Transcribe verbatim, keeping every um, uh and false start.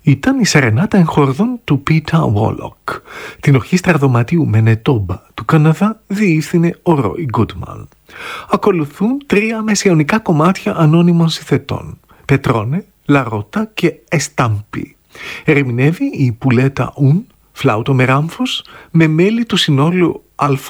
ήταν η Σερενάτα Εγχορδών του Πίτερ Βόλοκ. Την ορχήστρα δωματίου Μενετόμπα του Καναδά διεύθυνε ο Ρόι Γκούτμαν. Ακολουθούν τρία μεσαιωνικά κομμάτια ανώνυμων συνθετών: Πετρώνε, Λαρότα και Εστάμπι. Ερμηνεύει η Πουλέτα Ουν, φλάουτο με ράμφος, με μέλη του συνόλου Αλφα